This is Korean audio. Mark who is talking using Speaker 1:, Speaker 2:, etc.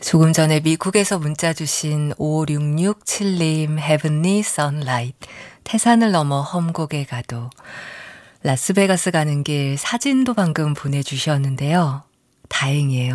Speaker 1: 조금 전에 미국에서 문자 주신 5667님 Heavenly Sunlight 태산을 넘어 험곡에 가도 라스베가스 가는 길 사진도 방금 보내주셨는데요. 다행이에요.